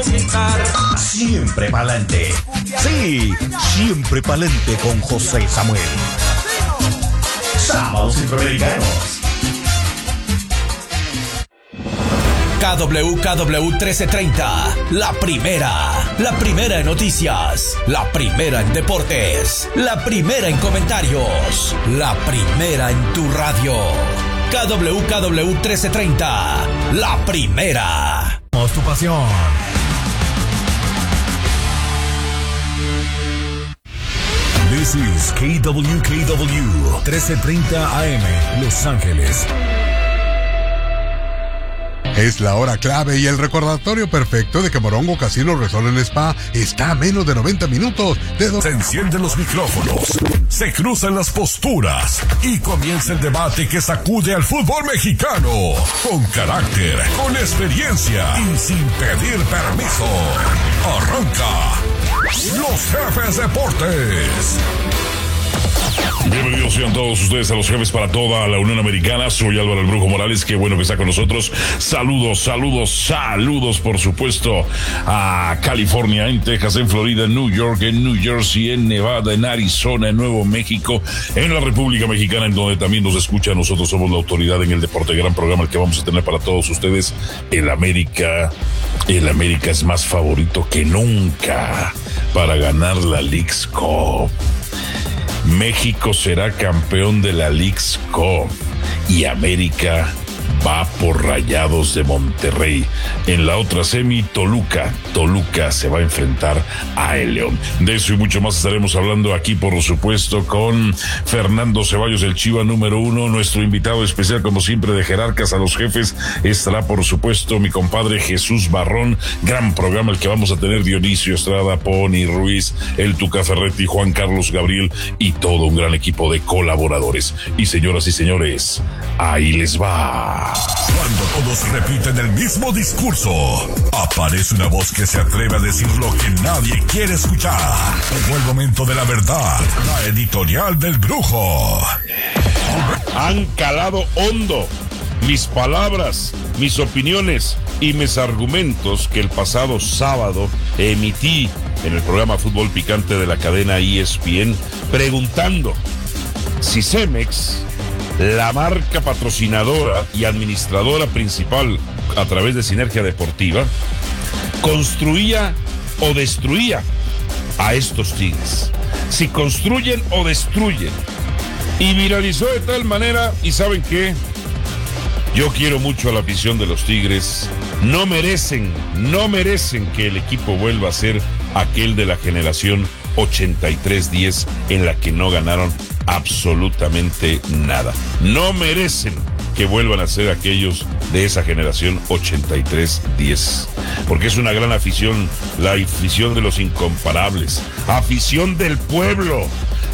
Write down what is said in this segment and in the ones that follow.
Siempre pa'lante. Sí, siempre pa'lante con José Samuel. Sábados Centroamericanos. KWKW 1330, la primera en noticias, la primera en deportes, la primera en comentarios, la primera en tu radio. KWKW 1330, la primera. Tu pasión. This is KWKW 1330 AM, Los Ángeles. Es la hora clave y el recordatorio perfecto de que Morongo Casino Resort en Spa está a menos de 90 minutos de Se encienden los micrófonos, se cruzan las posturas y comienza el debate que sacude al fútbol mexicano. Con carácter, con experiencia y sin pedir permiso. Arranca Los Jefes Deportes. Bienvenidos sean todos ustedes a Los Jefes para toda la Unión Americana. Soy Álvaro el Brujo Morales, qué bueno que está con nosotros. Saludos por supuesto a California, en Texas, en Florida, en New York, en New Jersey, en Nevada, en Arizona, en Nuevo México, en la República Mexicana, en donde también nos escucha. Nosotros somos la autoridad en el deporte, gran programa el que vamos a tener para todos ustedes. El América es más favorito que nunca para ganar la Leagues Cup. México será campeón de la Leagues Cup y América va por Rayados de Monterrey. En la otra semi, Toluca se va a enfrentar a El León. De eso y mucho más estaremos hablando aquí, por supuesto, con Fernando Ceballos, el Chiva número 1, nuestro invitado especial, como siempre, de Jerarcas a Los Jefes. Estará, por supuesto, mi compadre Jesús Barrón. Gran programa el que vamos a tener: Dionisio Estrada, Pony Ruiz, el Tuca Ferretti, Juan Carlos Gabriel y todo un gran equipo de colaboradores. Y señoras y señores, ahí les va. Cuando todos repiten el mismo discurso, aparece una voz que se atreve a decir lo que nadie quiere escuchar. Llegó el momento de la verdad, la editorial del Brujo. Han calado hondo mis palabras, mis opiniones y mis argumentos que el pasado sábado emití en el programa Fútbol Picante de la cadena ESPN, preguntando si Cemex, la marca patrocinadora y administradora principal a través de Sinergia Deportiva, construía o destruía a estos Tigres. Si construyen o destruyen. Y viralizó de tal manera, y ¿saben qué? Yo quiero mucho a la afición de los Tigres. No merecen que el equipo vuelva a ser aquel de la generación 83-10 en la que no ganaron absolutamente nada. No merecen que vuelvan a ser aquellos de esa generación 83-10, porque es una gran afición, la afición de los incomparables, afición del pueblo,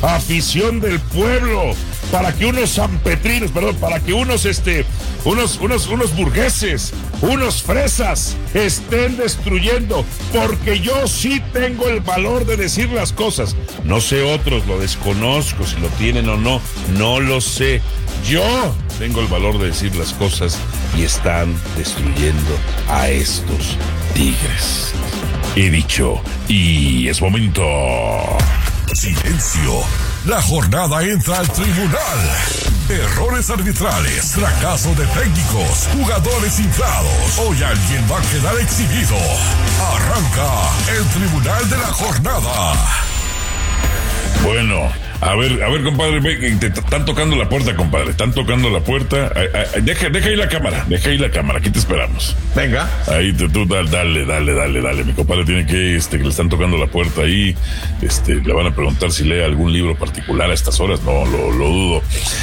para que unos sanpetrinos, para que unos burgueses, unos fresas estén destruyendo, porque yo sí tengo el valor de decir las cosas. No sé otros, lo desconozco, si lo tienen o no, no lo sé. Yo tengo el valor de decir las cosas y están destruyendo a estos Tigres. He dicho, y es momento. Silencio. La jornada entra al tribunal. Errores arbitrales, fracaso de técnicos, jugadores inflados. Hoy alguien va a quedar exhibido. Arranca el tribunal de la jornada. Bueno, a ver, compadre, te están tocando la puerta, compadre. Están tocando la puerta. Deja ahí la cámara, aquí te esperamos. Venga. Ahí tú dale. Mi compadre tiene que le están tocando la puerta ahí. Le van a preguntar si lee algún libro particular a estas horas. No, lo dudo.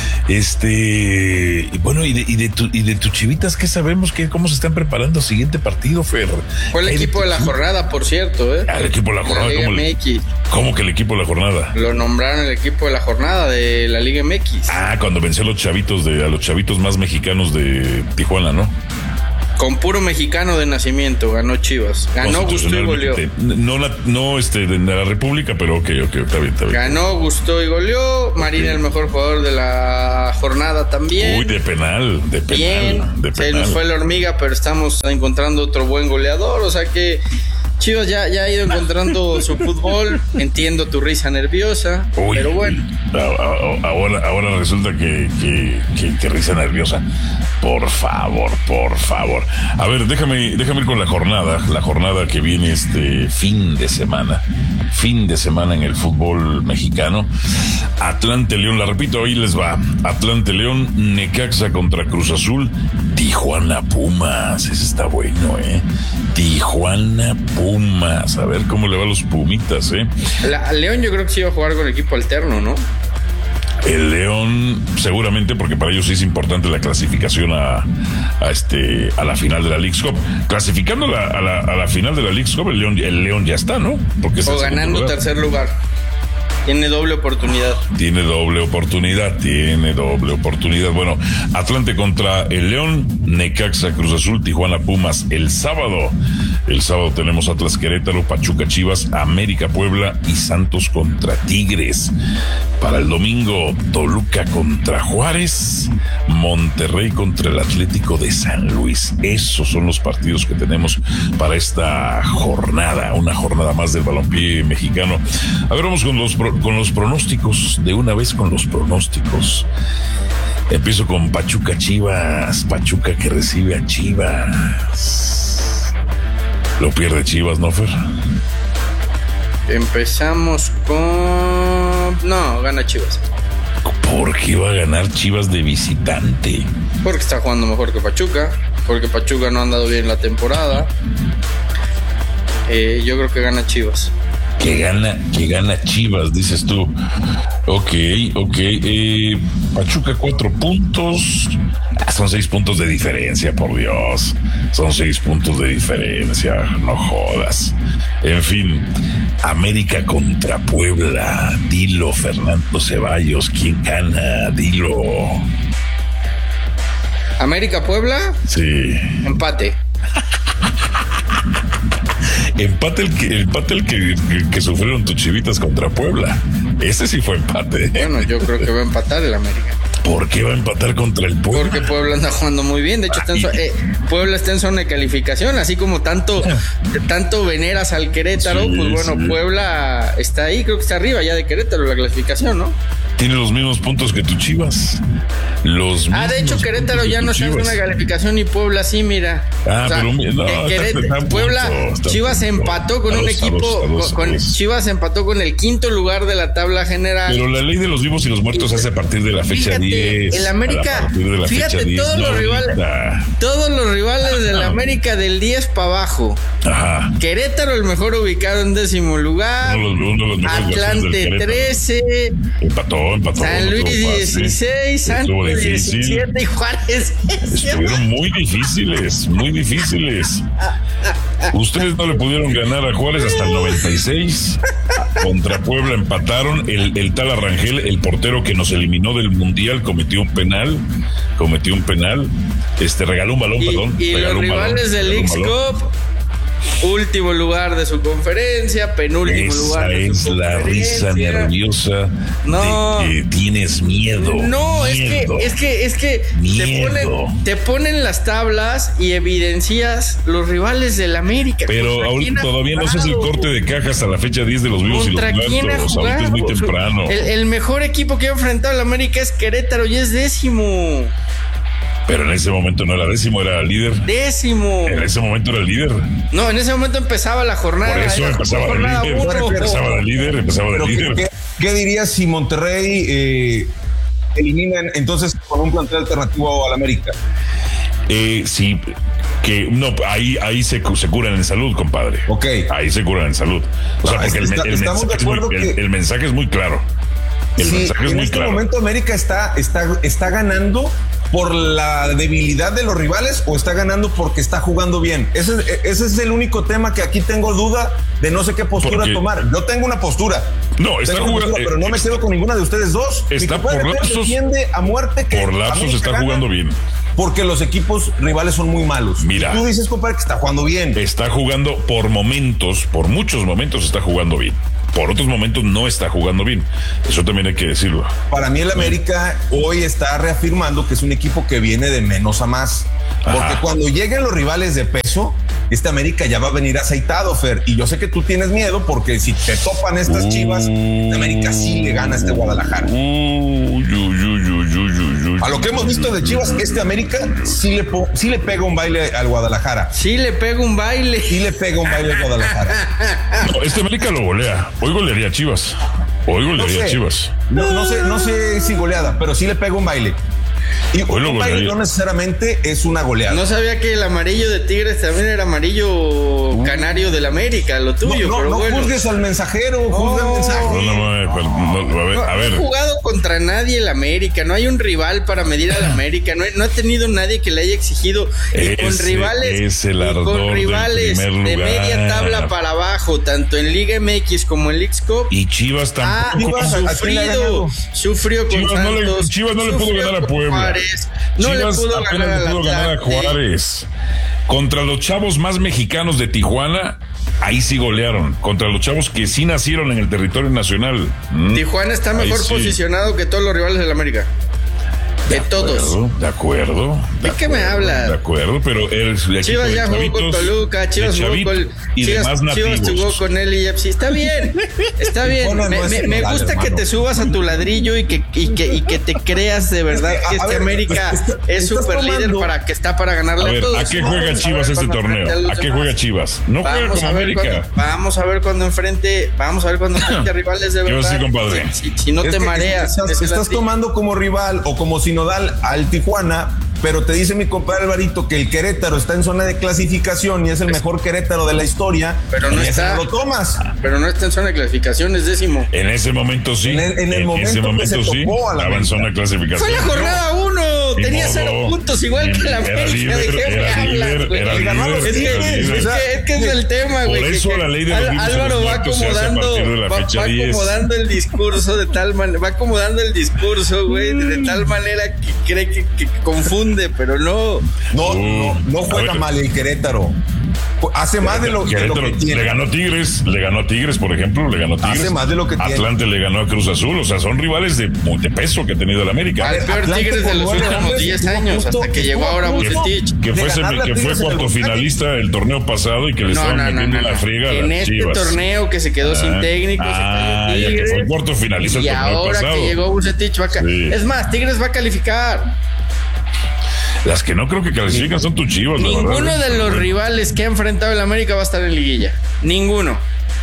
Y bueno, y de tu Chivitas, ¿qué sabemos? ¿Cómo se están preparando? Siguiente partido, Fer. Fue el equipo de la jornada, por cierto, El equipo de la jornada. ¿Cómo que el equipo de la jornada? Lo nombraron el equipo de la jornada de la Liga MX. Cuando venció a los chavitos más mexicanos de Tijuana, ¿no? Con puro mexicano de nacimiento ganó Chivas. Ganó, gustó y goleó. No de la República, pero ok, está bien. Ganó, gustó y goleó. Marín, el mejor jugador de la jornada también. Uy, de penal. Se nos fue la hormiga, pero estamos encontrando otro buen goleador. O sea que Chivas ya ha ido encontrando su fútbol. Entiendo tu risa nerviosa, pero bueno. Ahora resulta que risa nerviosa. Por favor. A ver, déjame ir con la jornada que viene este fin de semana en el fútbol mexicano. Atlante León, la repito, ahí les va. Atlante León, Necaxa contra Cruz Azul, Tijuana Pumas, ese está bueno, Tijuana Pumas, a ver cómo le va a los Pumitas, León yo creo que sí iba a jugar con equipo alterno, ¿no? El León, seguramente, porque para ellos sí es importante la clasificación a la final de la Leagues Cup. Clasificando a la final de la Leagues Cup, el León ya está, ¿no? Porque o ganando tercer lugar. Tiene doble oportunidad. Tiene doble oportunidad. Bueno, Atlante contra el León, Necaxa, Cruz Azul, Tijuana Pumas. El sábado tenemos Atlas Querétaro, Pachuca Chivas, América Puebla y Santos contra Tigres. Para el domingo, Toluca contra Juárez, Monterrey contra el Atlético de San Luis. Esos son los partidos que tenemos para esta jornada, una jornada más del balompié mexicano. A ver, vamos con los pronósticos, de una vez con los pronósticos. Empiezo con Pachuca Chivas, Pachuca que recibe a Chivas. Lo pierde Chivas, ¿no, Fer? Empezamos con... No, gana Chivas. ¿Por qué va a ganar Chivas de visitante? Porque está jugando mejor que Pachuca, porque Pachuca no ha andado bien la temporada. Yo creo que gana Chivas. Que gana Chivas, dices tú. Ok. Pachuca 4 puntos. Son 6 puntos de diferencia, por Dios. Son 6 puntos de diferencia. No jodas. En fin, América contra Puebla. Dilo, Fernando Ceballos. ¿Quién gana? Dilo. ¿América Puebla? Sí. Empate. Empate el que sufrieron tus Chivitas contra Puebla. Ese sí fue empate. Bueno, yo creo que va a empatar el América. ¿Por qué va a empatar contra el Puebla? Porque Puebla anda jugando muy bien. De hecho, Puebla está en zona de calificación. Así como tanto veneras al Querétaro, sí, pues bueno, sí. Puebla está ahí, creo que está arriba ya de Querétaro la clasificación, ¿no? Tiene los mismos puntos que tu Chivas. De hecho, Querétaro ya no está en zona de calificación y Puebla sí, mira. Puebla, Chivas empató con un equipo, Chivas empató con el quinto lugar de la tabla general. Pero la ley de los vivos y los muertos se hace a partir de la fecha 10. El América, fíjate, todos los rivales del América del 10 para abajo. Ajá. Querétaro el mejor ubicado en 10º lugar. Atlante 13. Empató. San Luis 16, Santos 17 y Juárez. Estuvieron muy difíciles. Ustedes no le pudieron ganar a Juárez hasta el 96. Contra Puebla empataron. El tal Arrangel, el portero que nos eliminó del Mundial, cometió un penal. Regaló un balón, Y los rivales del Leagues Cup, último lugar de su conferencia, penúltimo lugar de su conferencia. Esa es la risa nerviosa de que tienes miedo. No, es que te ponen las tablas y evidencias los rivales del América. Pero ahorita todavía no haces el corte de caja hasta la fecha 10 de los vivos y los muertos. Ahorita es muy temprano. El mejor equipo que ha enfrentado al América es Querétaro y es 10º. Pero en ese momento no era 10º, era líder. 10º. En ese momento era el líder. No, en ese momento empezaba la jornada. Por eso empezaba de líder. ¿Qué dirías si Monterrey eliminan entonces con un plantel alternativo al América? Sí, que no, ahí se curan en salud, compadre. Ok. Ahí se curan en salud. O sea, porque el mensaje es muy claro. En este momento América está ganando por la debilidad de los rivales o está ganando porque está jugando bien. Ese es el único tema que aquí tengo duda de no sé qué postura tomar. Yo tengo una postura. No, está jugando, pero no me quedo con ninguna de ustedes dos. Está por lapsos. Defiende a muerte que por lapsos está jugando bien. Porque los equipos rivales son muy malos. Mira, tú dices, compadre, que está jugando bien. Está jugando por muchos momentos está jugando bien. por otros momentos no está jugando bien. Eso también hay que decirlo. Para mí el América hoy está reafirmando que es un equipo que viene de menos a más. Porque cuando lleguen los rivales de peso, este América ya va a venir aceitado, Fer. Y yo sé que tú tienes miedo porque si te topan estas Chivas, este América sí le gana a este Guadalajara. A lo que hemos visto de Chivas, este América sí le pega un baile al Guadalajara. Sí le pega un baile. Sí le pega un baile al Guadalajara. No, este América lo golea. Hoy golearía a Chivas. Chivas. No sé si goleada, pero sí le pega un baile. Y un baile no necesariamente es una goleada. No sabía que el amarillo de Tigres también era amarillo canario del América, lo tuyo. No juzgues al mensajero, juzga al mensaje. A ver. No ha jugado contra nadie el América, no hay un rival para medir al América, no ha tenido nadie que le haya exigido. Con rivales de media tabla para abajo, tanto en Liga MX como en Leagues Cup. Y Chivas tampoco. Sufrió con Santos. Chivas no le pudo ganar a Puebla. No le pudo ganar a Juárez. Contra los chavos más mexicanos de Tijuana, ahí sí golearon. Contra los chavos que sí nacieron en el territorio nacional. Tijuana está mejor posicionado que todos los rivales del América. De todos. De acuerdo. ¿De qué me hablas? De acuerdo, pero Chivas ya jugó con Toluca, Chivas jugó con él y sí, está bien. Está bien. Me gusta que te subas a tu ladrillo y que te creas de verdad que este América es súper líder para ganarle a todos. ¿A qué juega Chivas este torneo? ¿A qué juega Chivas? No juega como América. Vamos a ver cuando enfrente a rivales de verdad. Yo sí, compadre. Si no te mareas. Estás tomando como rival o como sinodal al Tijuana, pero te dice mi compadre Alvarito que el Querétaro está en zona de clasificación y es el mejor Querétaro de la historia, pero no está, lo tomas. Pero no está en zona de clasificación, es décimo. En ese momento sí. En ese momento sí. Estaba en zona de clasificación. Fue la jornada 1, tenía 0 puntos, igual que la América. Es que es el tema, güey. Por eso la ley de los Álvaro va acomodando el discurso de tal manera, güey, de tal manera que cree que confunde, pero no juega mal el Querétaro. Hace más de lo que tiene. Le ganó a Tigres, por ejemplo, Hace más de lo que tiene. Atlante le ganó a Cruz Azul, o sea, son rivales de peso que ha tenido el América. El peor Tigres de los últimos 10 años, hasta que llegó ahora Bucetich. Que fue cuartofinalista el torneo pasado y que le estaban metiendo la friega a las Chivas. En este torneo que se quedó sin técnico, ya que fue cuartofinalista el torneo pasado. Y ahora que llegó Bucetich es más, Tigres va a calificar. Las que no creo que califican son tus Chivas. Ninguno de los rivales que ha enfrentado el América va a estar en liguilla. Ninguno.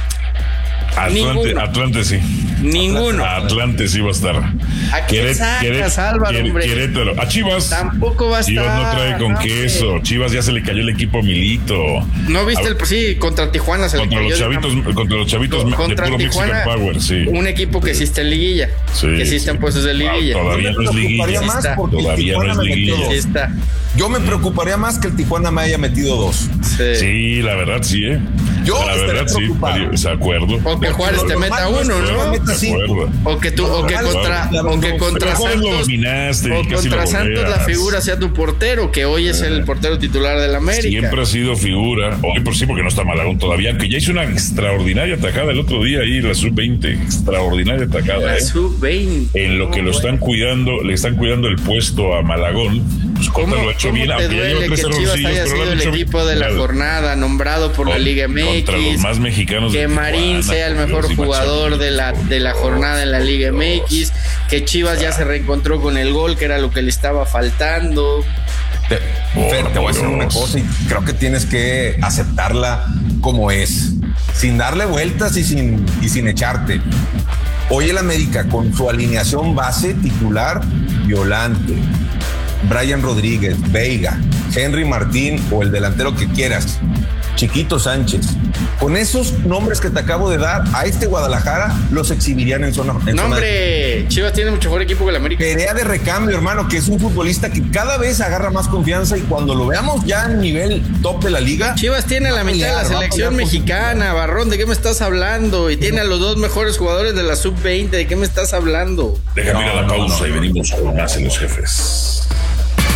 Atlante sí. Ninguno. Atlante sí va a estar. ¿A qué sacas, Álvaro, hombre? Querétaro. A Chivas. Tampoco va a estar. Chivas no trae con queso. Chivas ya se le cayó el equipo a Milito. ¿No viste contra Tijuana se contra le cayó? Contra los chavitos contra de puro Tijuana, Mexican Power, sí. Un equipo que sí está en liguilla. Sí, que sí está en puestos de liguilla. Todavía no es liguilla. Todavía no es liguilla. Sí está. Yo me preocuparía más que el Tijuana me haya metido 2. Sí, la verdad sí, La verdad sí, de acuerdo. O que Juárez te meta 1, ¿no? O que contra Santos la figura sea tu portero, que hoy es el portero titular del América. Siempre ha sido figura. Hoy por sí, porque no está Malagón todavía, aunque ya hizo una extraordinaria atacada el otro día ahí, la sub-20. Extraordinaria atacada. La sub-20. En lo que lo están cuidando, le están cuidando el puesto a Malagón. Pues Cota lo ha hecho bien, aunque ya lleva 3 errorcillos, Chivas haya sido el equipo de la jornada, nombrado por la Liga MX, contra los más mexicanos que Marín sea el mejor jugador de la jornada en la Liga MX, que Chivas ya se reencontró con el gol, que era lo que le estaba faltando. Te voy a decir una cosa y creo que tienes que aceptarla como es, sin darle vueltas y sin echarte. Hoy el América, con su alineación base titular, Violante, Brian Rodríguez, Veiga, Henry Martín o el delantero que quieras, Chiquito Sánchez, con esos nombres que te acabo de dar, a este Guadalajara los exhibirían en zona. Chivas tiene mucho mejor equipo que el América. Perea de recambio, hermano, que es un futbolista que cada vez agarra más confianza y cuando lo veamos ya a nivel top de la liga. Chivas tiene a la mitad de la selección mexicana, Barrón, ¿de qué me estás hablando? Y tiene a los 2 mejores jugadores de la sub-20, ¿de qué me estás hablando? Déjame ir a la pausa y venimos con más en Los Jefes. Y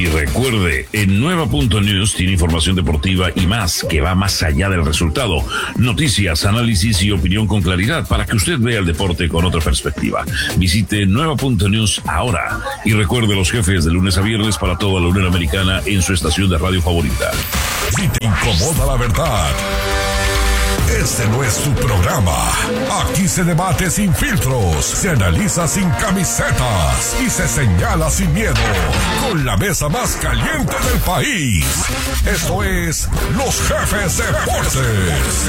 Y recuerde, en Nueva.News tiene información deportiva y más que va más allá del resultado. Noticias, análisis y opinión con claridad para que usted vea el deporte con otra perspectiva. Visite Nueva.News ahora y recuerde los jefes de lunes a viernes para toda la Unión Americana en su estación de radio favorita. Si te incomoda la verdad, este no es tu programa. Aquí se debate sin filtros, se analiza sin camisetas y se señala sin miedo. Con la mesa más caliente del país. Esto es Los Jefes Deportes.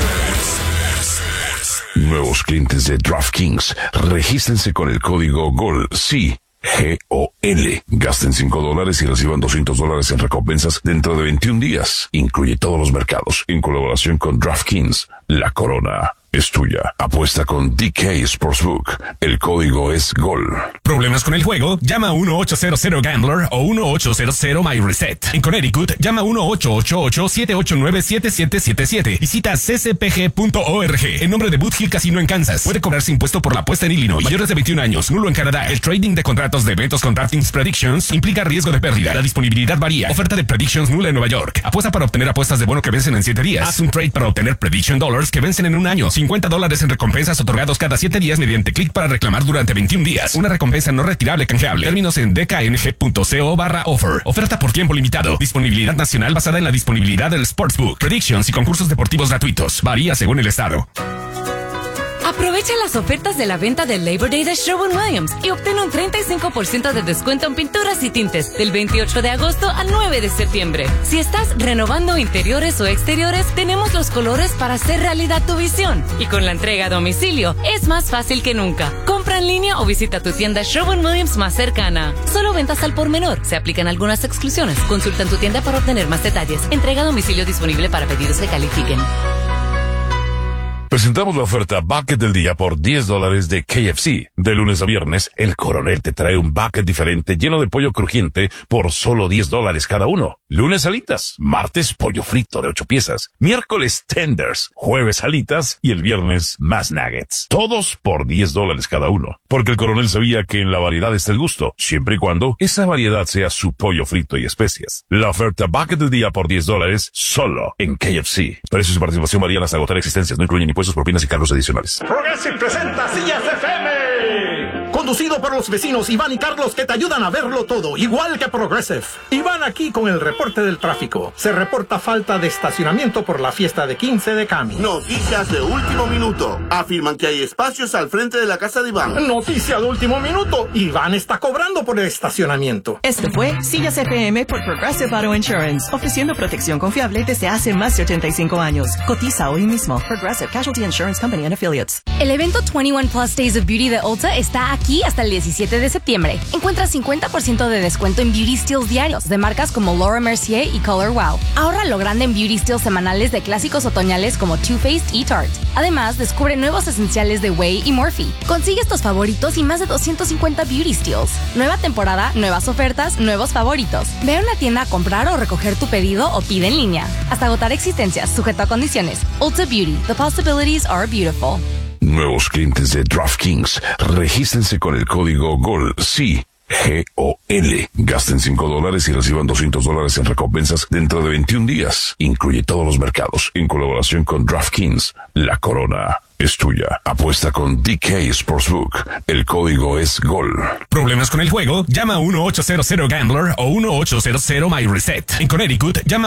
Nuevos clientes de DraftKings, regístrense con el código GOL. Sí. GOL. Gasten $5 y reciban $200 en recompensas dentro de 21 días. Incluye todos los mercados. En colaboración con DraftKings, la corona es tuya. Apuesta con DK Sportsbook. El código es GOL. ¿Problemas con el juego? Llama a 1-800-GAMBLER o 1-800-MyReset. En Connecticut, llama a 1-888-789-7777. Visita ccpg.org. En nombre de Boot Hill Casino en Kansas. Puede cobrarse impuesto por la apuesta en Illinois. Mayores de 21 años. Nulo en Canadá. El trading de contratos de eventos con DraftKings Predictions implica riesgo de pérdida. La disponibilidad varía. Oferta de Predictions nula en Nueva York. Apuesta para obtener apuestas de bono que vencen en 7 días. Haz un trade para obtener Prediction Dollars que vencen en un año. $50 en recompensas otorgados cada 7 días mediante clic para reclamar durante 21 días. Una recompensa no retirable canjeable. Términos en dkng.co/offer. Oferta por tiempo limitado. Disponibilidad nacional basada en la disponibilidad del Sportsbook. Predictions y concursos deportivos gratuitos. Varía según el estado. Aprovecha las ofertas de la venta del Labor Day de Sherwin-Williams y obtén un 35% de descuento en pinturas y tintes del 28 de agosto al 9 de septiembre. Si estás renovando interiores o exteriores, tenemos los colores para hacer realidad tu visión. Y con la entrega a domicilio, es más fácil que nunca. Compra en línea o visita tu tienda Sherwin-Williams más cercana. Solo ventas al por menor. Se aplican algunas exclusiones. Consulta en tu tienda para obtener más detalles. Entrega a domicilio disponible para pedidos que califiquen. Presentamos la oferta Bucket del Día por $10 de KFC. De lunes a viernes, el Coronel te trae un bucket diferente lleno de pollo crujiente por solo $10 cada uno. Lunes alitas, martes pollo frito de 8 piezas, miércoles tenders, jueves alitas y el viernes más nuggets. Todos por $10 cada uno. Porque el Coronel sabía que en la variedad está el gusto, siempre y cuando esa variedad sea su pollo frito y especias. La oferta Bucket del Día por $10 solo en KFC. Precios y participación varían hasta agotar existencias, no incluyen impuestos, propinas y cargos adicionales. Progressive presenta Sillas FM. Conducido por los vecinos Iván y Carlos que te ayudan a verlo todo, igual que Progressive. Iván aquí con el reporte del tráfico. Se reporta falta de estacionamiento por la fiesta de 15 de Cami. Noticias de último minuto. Afirman que hay espacios al frente de la casa de Iván. Noticia de último minuto. Iván está cobrando por el estacionamiento. Esto fue Sillas FM por Progressive Auto Insurance, ofreciendo protección confiable desde hace más de 85 años. Cotiza hoy mismo. Progressive Casualty Insurance Company and Affiliates. El evento 21 Plus Days of Beauty de Ulta está aquí hasta el 17 de septiembre. Encuentra 50% de descuento en beauty steals diarios de marcas como Laura Mercier y Color Wow. Ahorra lo grande en beauty steals semanales de clásicos otoñales como Too Faced y Tarte. Además, descubre nuevos esenciales de Way y Morphe. Consigue estos favoritos y más de 250 beauty steals. Nueva temporada, nuevas ofertas, nuevos favoritos. Ve a una tienda a comprar o recoger tu pedido o pide en línea. Hasta agotar existencias, sujeto a condiciones. Ulta Beauty. The possibilities are beautiful. Nuevos clientes de DraftKings, regístrense con el código GOL. Sí. GOL. Gasten $5 y reciban $200 en recompensas dentro de 21 días. Incluye todos los mercados. En colaboración con DraftKings, la corona es tuya. Apuesta con DK Sportsbook. El código es GOL. ¿Problemas con el juego? Llama a 1-800-GAMBLER o 1-800-MyReset. En Connecticut, llama a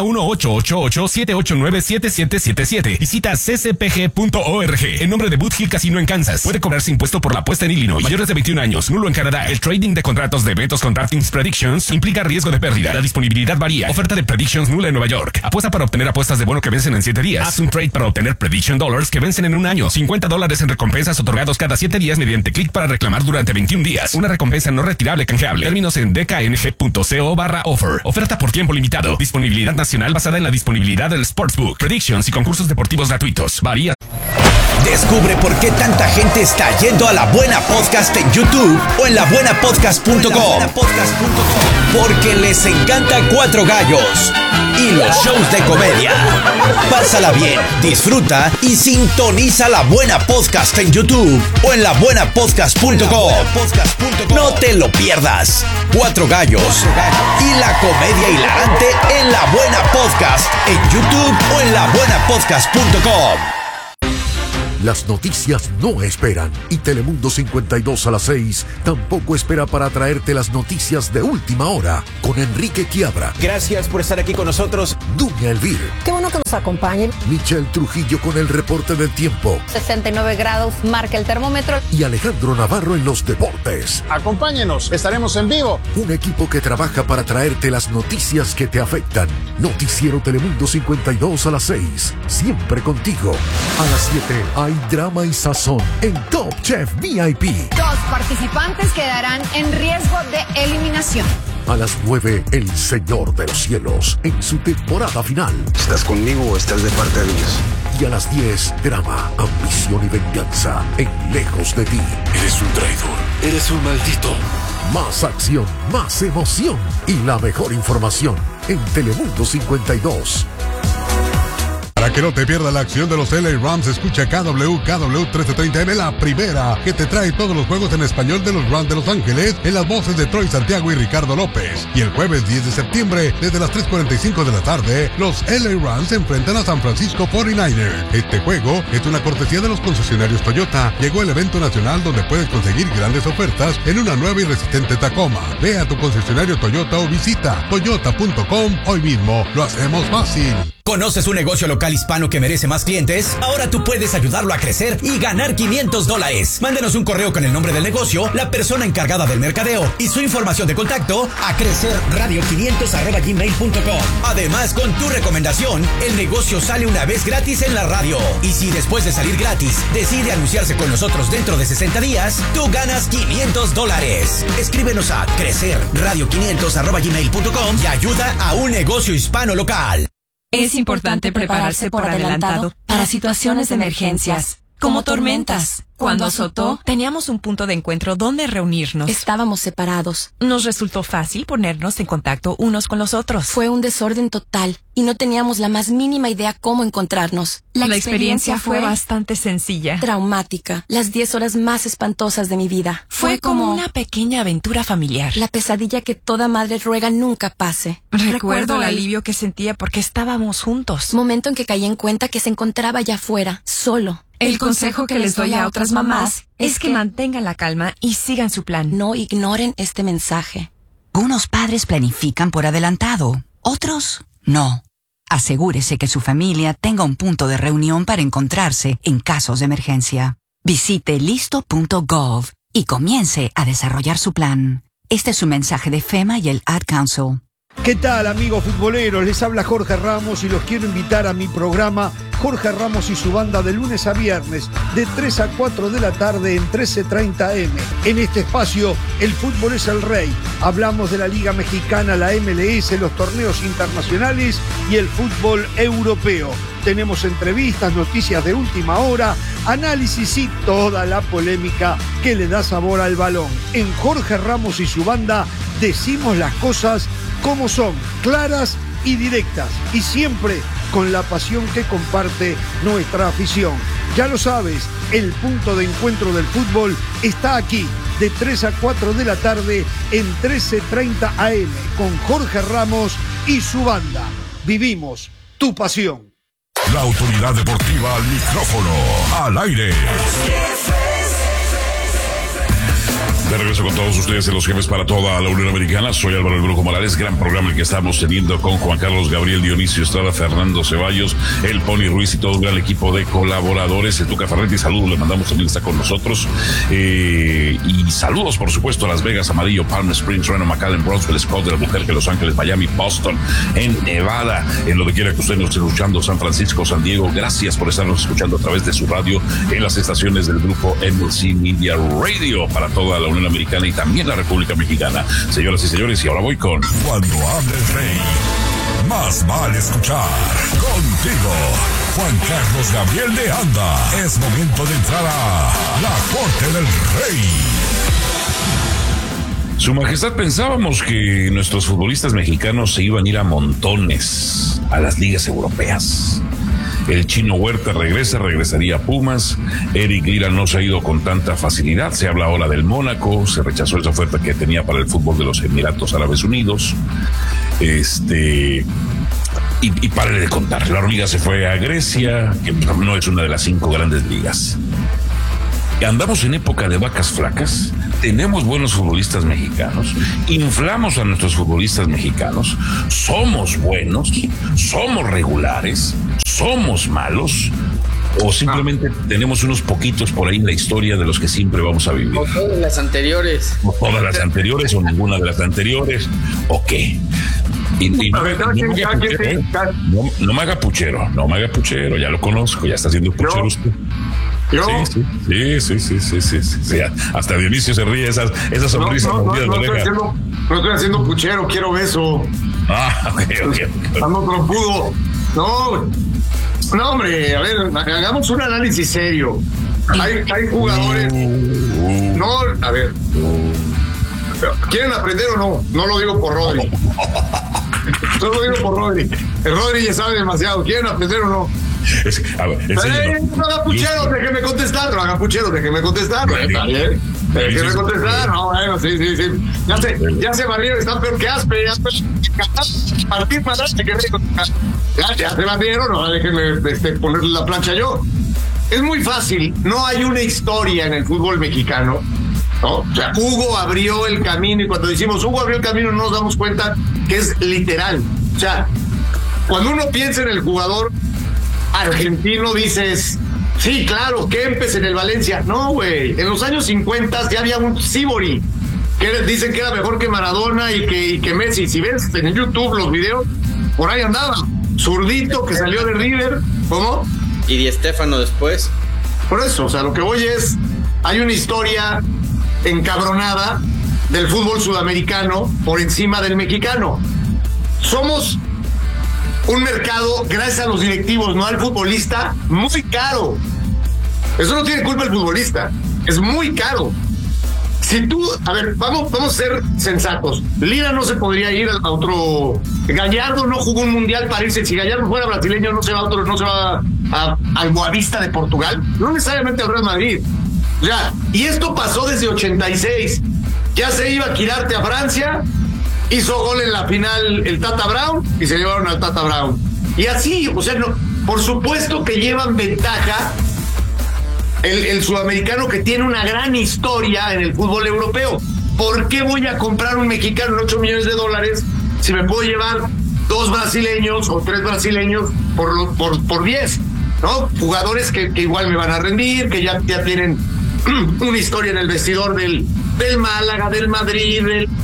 1-888-789-7777. Visita ccpg.org. En nombre de Boot Hill Casino en Kansas. Puede cobrarse impuesto por la apuesta en Illinois. Mayores de 21 años. Nulo en Canadá. El trading de contratos de eventos con DraftKings Predictions implica riesgo de pérdida. La disponibilidad varía. Oferta de Predictions nula en Nueva York. Apuesta para obtener apuestas de bono que vencen en 7 días. Haz un trade para obtener Prediction Dollars que vencen en un año. $50 en recompensas otorgados cada 7 días mediante clic para reclamar durante 21 días. Una recompensa no retirable canjeable. Términos en dkng.co/offer. Oferta por tiempo limitado. Disponibilidad nacional basada en la disponibilidad del Sportsbook. Predictions y concursos deportivos gratuitos. Varía. Descubre por qué tanta gente está yendo a La Buena Podcast en YouTube o en labuenapodcast.com. Porque les encanta Cuatro Gallos y los shows de comedia. Pásala bien, disfruta y sintoniza La Buena Podcast en YouTube o en labuenapodcast.com. No te lo pierdas. Cuatro Gallos y la comedia hilarante en La Buena Podcast en YouTube o en labuenapodcast.com. Las noticias no esperan y Telemundo 52 a las 6 tampoco espera para traerte las noticias de última hora con Enrique Quiabra. Gracias por estar aquí con nosotros. Dunia Elvir. Qué bueno que nos acompañen. Michelle Trujillo con el reporte del tiempo. 69 grados marca el termómetro. Y Alejandro Navarro en los deportes. Acompáñenos, estaremos en vivo. Un equipo que trabaja para traerte las noticias que te afectan. Noticiero Telemundo 52 a las 6. Siempre contigo. A las 7 hay drama y sazón en Top Chef VIP. 2 participantes quedarán en riesgo de eliminación. A las 9, El Señor de los Cielos en su temporada final. ¿Estás conmigo o estás de parte de Dios? Y a las 10, drama, ambición y venganza en Lejos de ti. Eres un traidor, eres un maldito. Más acción, más emoción y la mejor información en Telemundo 52. Para que no te pierdas la acción de los LA Rams, escucha KW 1330M, la primera, que te trae todos los juegos en español de los Rams de Los Ángeles, en las voces de Troy Santiago y Ricardo López. Y el jueves 10 de septiembre, desde las 3:45 de la tarde, los LA Rams se enfrentan a San Francisco 49ers. Este juego es una cortesía de los concesionarios Toyota. Llegó el evento nacional donde puedes conseguir grandes ofertas en una nueva y resistente Tacoma. Ve a tu concesionario Toyota o visita toyota.com hoy mismo. Lo hacemos fácil. ¿Conoces un negocio local hispano que merece más clientes? Ahora tú puedes ayudarlo a crecer y ganar $500. Mándenos un correo con el nombre del negocio, la persona encargada del mercadeo y su información de contacto a crecerradio500@gmail.com. Además, con tu recomendación, el negocio sale una vez gratis en la radio. Y si después de salir gratis decide anunciarse con nosotros dentro de 60 días, tú ganas $500. Escríbenos a crecerradio500@gmail.com y ayuda a un negocio hispano local. Es importante prepararse por adelantado para situaciones de emergencias, como tormentas. Cuando azotó, teníamos un punto de encuentro donde reunirnos. Estábamos separados. Nos resultó fácil ponernos en contacto unos con los otros. Fue un desorden total y no teníamos la más mínima idea cómo encontrarnos. La experiencia fue bastante sencilla. Traumática. Las 10 horas más espantosas de mi vida. Fue como una pequeña aventura familiar. La pesadilla que toda madre ruega nunca pase. Recuerdo el alivio que sentía porque estábamos juntos. Momento en que caí en cuenta que se encontraba allá afuera, solo. El consejo que les doy a otras mamás es que mantengan la calma y sigan su plan. No ignoren este mensaje. Unos padres planifican por adelantado, otros no. Asegúrese que su familia tenga un punto de reunión para encontrarse en casos de emergencia. Visite listo.gov y comience a desarrollar su plan. Este es un mensaje de FEMA y el Ad Council. ¿Qué tal, amigos futboleros? Les habla Jorge Ramos y los quiero invitar a mi programa Jorge Ramos y su banda de lunes a viernes de 3 a 4 de la tarde en 13:30 AM. En este espacio, el fútbol es el rey. Hablamos de la Liga Mexicana, la MLS, los torneos internacionales y el fútbol europeo. Tenemos entrevistas, noticias de última hora, análisis y toda la polémica que le da sabor al balón. En Jorge Ramos y su banda decimos las cosas como son, claras y directas, y siempre con la pasión que comparte nuestra afición. Ya lo sabes, el punto de encuentro del fútbol está aquí, de 3 a 4 de la tarde en 13:30 AM, con Jorge Ramos y su banda. Vivimos tu pasión. La autoridad deportiva al micrófono, al aire. De regreso con todos ustedes en Los Jefes para toda la Unión Americana. Soy Álvaro El Brujo Morales. Gran programa el que estamos teniendo con Juan Carlos Gabriel, Dionisio Estrada, Fernando Ceballos, el Pony Ruiz y todo un gran equipo de colaboradores. El Tuca Ferretti, saludos, le mandamos, también está con nosotros. Y saludos, por supuesto, a Las Vegas, Amarillo, Palm Springs, Reno, McAllen, Brownsville, Scott, Albuquerque, Los Ángeles, Miami, Boston, en Nevada, en lo que quiera que usted nos esté escuchando, San Francisco, San Diego. Gracias por estarnos escuchando a través de su radio en las estaciones del grupo MLC Media Radio para toda la Unión Americana y también la República Mexicana. Señoras y señores, y ahora voy con Cuando hable el rey, más vale escuchar contigo. Juan Carlos Gabriel de Anda. Es momento de entrar a la Corte del Rey. Su Majestad, pensábamos que nuestros futbolistas mexicanos se iban a ir a montones a las ligas europeas. El Chino Huerta regresaría a Pumas. Eric Lira no se ha ido con tanta facilidad. Se habla ahora del Mónaco. Se rechazó esa oferta que tenía para el fútbol de los Emiratos Árabes Unidos. Y párale de contar. La Hormiga se fue a Grecia, que no es una de las 5 grandes ligas. Andamos en época de vacas flacas. Tenemos buenos futbolistas mexicanos, inflamos a nuestros futbolistas mexicanos, somos buenos, somos regulares, somos malos, o simplemente tenemos unos poquitos por ahí en la historia de los que siempre vamos a vivir. O todas las anteriores. O todas las anteriores, o ninguna de las anteriores, ¿o qué? Y no me haga puchero, ya lo conozco, ya está haciendo puchero usted. ¿Yo? Sí. Hasta Dionisio se ríe, esas sonrisas. No estoy haciendo puchero, quiero beso. Ok. Ando trompudo. No, hombre, a ver, hagamos un análisis serio. Hay jugadores. No, a ver. ¿Quieren aprender o no? No lo digo por Rodri. No lo digo por Rodri. El Rodri ya sabe demasiado. ¿Quieren aprender o no? No haga pucheros, déjeme contestar. No haga pucheros, déjeme contestar. Está bien. Déjeme contestar. No, bueno, sí. Ya se barrieron, están peor que Aspe. Martín Malaste, que ya se barrieron. No, déjenme ponerle la plancha yo. Es muy fácil. No hay una historia en el fútbol mexicano, ¿no? O sea, Hugo abrió el camino, y cuando decimos Hugo abrió el camino no nos damos cuenta que es literal. O sea, cuando uno piensa en el jugador argentino dices, sí, claro, Kempes en el Valencia. No, güey, en los años 50 ya había un Sibori que dicen que era mejor que Maradona y que Messi. Si ves en YouTube los videos, por ahí andaba zurdito que salió de River. ¿Cómo? Y Di Stéfano después. Por eso, o sea, lo que voy es, hay una historia encabronada del fútbol sudamericano por encima del mexicano. Somos un mercado, gracias a los directivos, no al futbolista, muy caro. Eso no tiene culpa el futbolista, es muy caro. Si tú, a ver, vamos a ser sensatos. Lira no se podría ir a otro. Gallardo no jugó un mundial para irse. Si Gallardo fuera brasileño, no se va al Boavista de Portugal, no necesariamente al Real Madrid. Ya, y esto pasó desde 86. Ya se iba a Quirarte a Francia, hizo gol en la final el Tata Brown y se llevaron al Tata Brown. Y así, o sea, no, por supuesto que llevan ventaja el sudamericano, que tiene una gran historia en el fútbol europeo. ¿Por qué voy a comprar un mexicano en $8 millones si me puedo llevar 2 brasileños o 3 brasileños por 10? ¿No? Jugadores que igual me van a rendir, que ya tienen una historia en el vestidor del Málaga, del Madrid,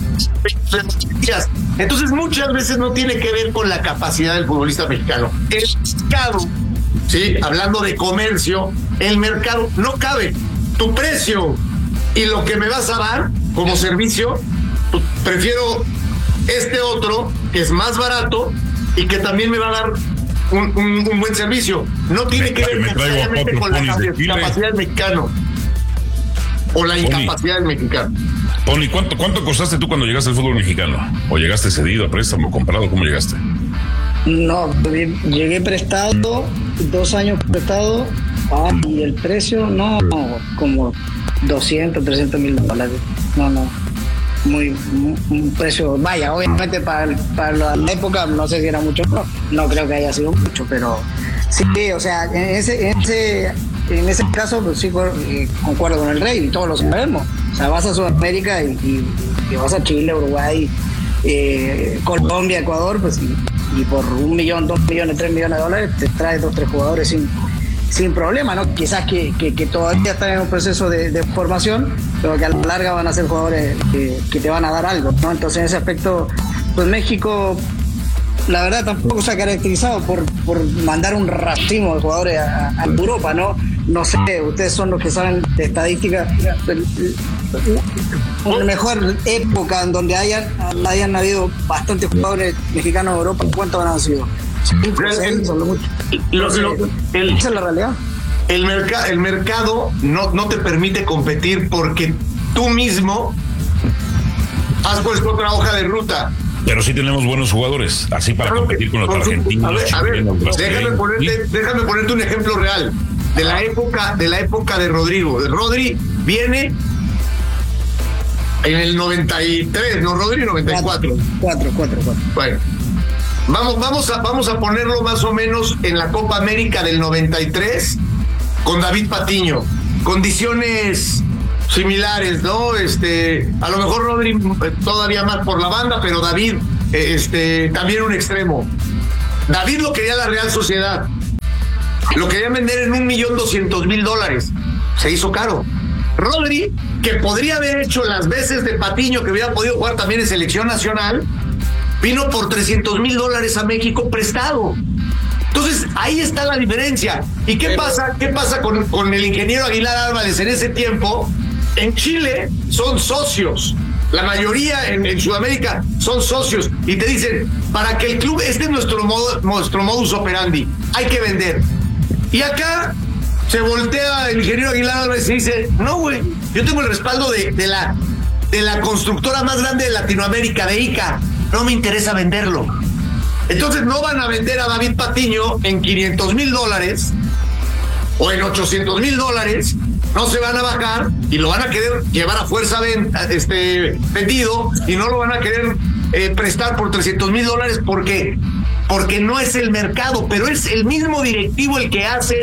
Entonces muchas veces no tiene que ver con la capacidad del futbolista mexicano. El mercado, ¿sí? Hablando de comercio, el mercado no cabe. Tu precio y lo que me vas a dar como servicio, prefiero este otro que es más barato y que también me va a dar un buen servicio. No tiene que ver necesariamente con la capacidad del mexicano o la incapacidad del mexicano. Pony, ¿cuánto costaste tú cuando llegaste al fútbol mexicano? ¿O llegaste cedido, a préstamo, comprado? ¿Cómo llegaste? No, llegué prestado, 2 años prestado, y el precio, como 200, 300 mil dólares. No. Un precio, vaya, obviamente para la época, no sé si era mucho, no creo que haya sido mucho, pero sí, o sea, en ese caso, pues sí, concuerdo con el Rey, y todos lo sabemos. O sea, vas a Sudamérica y vas a Chile, Uruguay, Colombia, Ecuador, pues y por $1 millón, $2 millones, $3 millones de dólares te traes 2 o 3 jugadores sin problema, ¿no? Quizás que todavía están en un proceso de formación, pero que a la larga van a ser jugadores que te van a dar algo, ¿no? Entonces, en ese aspecto, pues México, la verdad, tampoco se ha caracterizado por mandar un racimo de jugadores a Europa, ¿no? No sé, ustedes son los que saben de estadística. Una mejor época en donde hayan habido bastantes jugadores mexicanos en Europa, ¿cuántos han sido? Esa es la realidad. El mercado no te permite competir porque tú mismo has puesto otra hoja de ruta. Pero sí tenemos buenos jugadores, así para competir con los argentinos. A ver, déjame ponerte un ejemplo real de la época de Rodrigo. Rodri viene en el 93, ¿no, Rodri? 94. 4. Bueno, vamos a ponerlo más o menos en la Copa América del 93 con David Patiño. Condiciones similares, ¿no? A lo mejor Rodri todavía más por la banda, pero David, también un extremo. David lo quería la Real Sociedad. Lo querían vender en $1,200,000. Se hizo caro. Rodri, que podría haber hecho las veces de Patiño, que hubiera podido jugar también en selección nacional, vino por $300,000 a México prestado. Entonces, ahí está la diferencia. ¿Y qué pasa con el ingeniero Aguilar Álvarez en ese tiempo? En Chile son socios. La mayoría en Sudamérica son socios. Y te dicen, para que el club, este es nuestro modus operandi, hay que vender. Y acá se voltea el ingeniero Aguilar Álvarez y dice, no, güey, yo tengo el respaldo de la constructora más grande de Latinoamérica, de ICA. No me interesa venderlo. Entonces no van a vender a David Patiño en $500,000 o en $800,000. No se van a bajar y lo van a querer llevar a fuerza vendido y no lo van a querer prestar por $300,000 porque no es el mercado, pero es el mismo directivo el que hace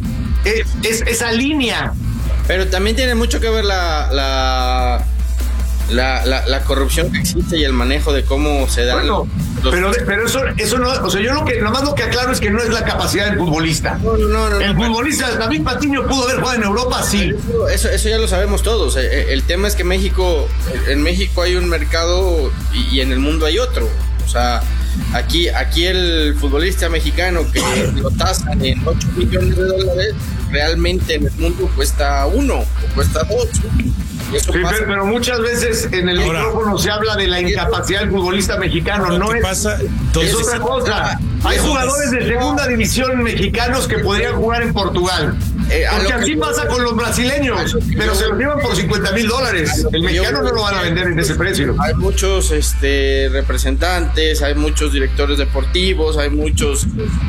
esa línea. Pero también tiene mucho que ver la corrupción que existe y el manejo de cómo se dan. Bueno, pero eso no, o sea, yo nomás lo que aclaro es que no es la capacidad del futbolista. No. El futbolista David Patiño pudo haber jugado en Europa, sí. Eso ya lo sabemos todos. El tema es que en México hay un mercado y en el mundo hay otro. O sea, aquí el futbolista mexicano que lo tasan en $8 millones, realmente en el mundo cuesta 1 o cuesta 2. Sí, pero muchas veces en el micrófono se habla de la incapacidad del futbolista mexicano. No es otra cosa. Hay jugadores de segunda división mexicanos que podrían jugar en Portugal. Porque así pasa con los brasileños, pero se los llevan por $50,000. El mexicano no lo van a vender en ese precio. Hay muchos representantes, hay muchos directores deportivos, hay muchos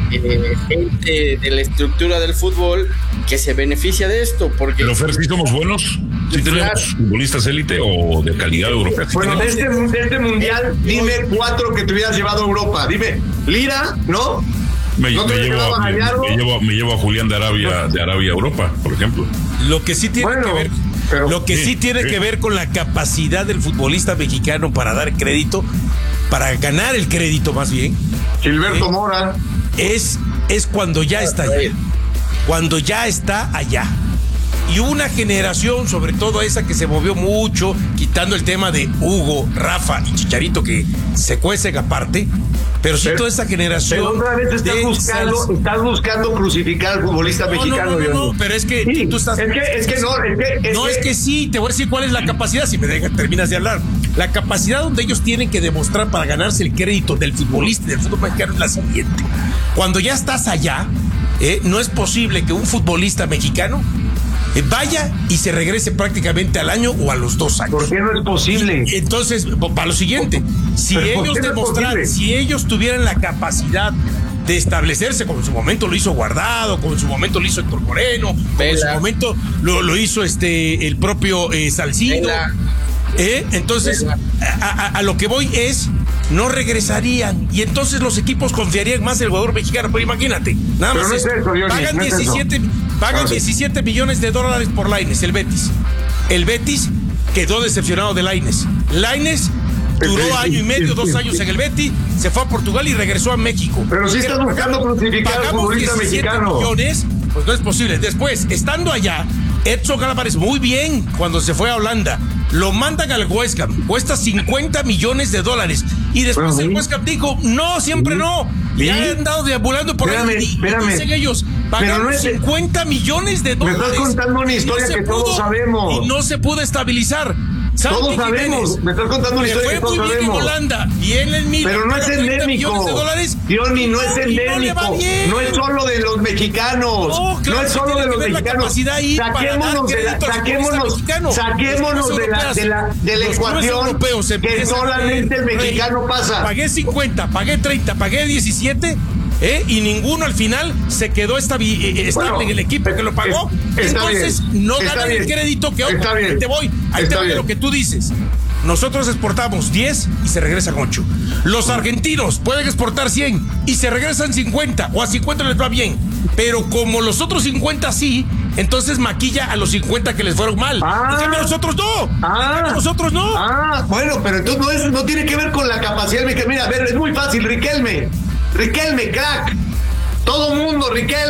gente de la estructura del fútbol que se beneficia de esto. Pero Fer, ¿sí somos buenos? ¿Sí tenemos futbolistas élite o de calidad europea? Bueno, de este mundial, dime 4 que te hubieras llevado a Europa. Dime, Lira, ¿no? Me llevo a Julián de Arabia a Europa, por ejemplo. Lo que sí tiene que ver con la capacidad del futbolista mexicano para dar crédito, para ganar el crédito más bien. Gilberto Mora. Es cuando ya está allá. Cuando ya está allá. Y una generación, sobre todo esa que se movió mucho, quitando el tema de Hugo, Rafa y Chicharito, que se cuecen aparte, pero sí toda esa generación. Pero otra vez estás buscando crucificar al futbolista mexicano. No, pero es que sí, tú estás. Es que sí, te voy a decir cuál es la capacidad, si me terminas de hablar. La capacidad donde ellos tienen que demostrar para ganarse el crédito del futbolista y del fútbol mexicano es la siguiente. Cuando ya estás allá, no es posible que un futbolista mexicano vaya y se regrese prácticamente al año o a los 2 años. ¿Por qué no es posible? Entonces, para lo siguiente, si ellos tuvieran la capacidad de establecerse, como en su momento lo hizo Guardado, como en su momento lo hizo Héctor Moreno, como en su momento lo hizo el propio Salcido. Entonces, a lo que voy es, no regresarían y entonces los equipos confiarían más en el jugador mexicano. Pero imagínate, nada más pagan 17 millones de dólares por Lainez, el Betis. El Betis quedó decepcionado de Lainez. Lainez duró año y medio, 2 años en el Betis, se fue a Portugal y regresó a México. Pero si estás buscando crucificar al futbolista mexicano. Millones, pues no es posible. Después, estando allá, Edson Álvarez muy bien cuando se fue a Holanda. Lo mandan al West Ham, cuesta $50 millones. Y después el West Ham dijo, no, siempre no. Y han andado deambulando por ahí. Dicen ellos, pagaron $50 millones. Me estás contando una historia que todos sabemos. Y no se pudo estabilizar. Todos sabemos, me estás contando una historia que todos sabemos. En Holanda, bien en Milan, pero no es endémico. Diony, no es endémico. No es solo de los mexicanos. No es solo de los mexicanos. Saquémonos de la ecuación que solamente el mexicano pasa. Pagué 50, pagué 30, pagué 17. Y ninguno al final se quedó estable en el equipo que lo pagó. Entonces no ganan el crédito que otro. Ahí te voy lo que tú dices. Nosotros exportamos 10 y se regresan 8. Los argentinos pueden exportar 100 y se regresan 50, o a 50 les va bien. Pero como los otros 50 sí, entonces maquilla a los 50 que les fueron mal. En cambio nosotros no. Nosotros no. Bueno, pero entonces no tiene que ver con la capacidad del mexicano. Mira, a ver, es muy fácil. Riquelme, crack. Todo mundo, Riquelme.